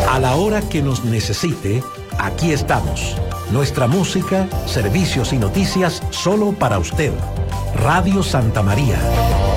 A la hora que nos necesite, aquí estamos. Nuestra música, servicios y noticias solo para usted. Radio Santa María.